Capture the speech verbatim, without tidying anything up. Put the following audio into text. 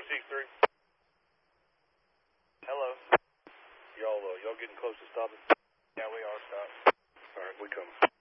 three six three. Hello. Y'all, uh, y'all getting close to stopping? Yeah, we are stopped. All right, we coming.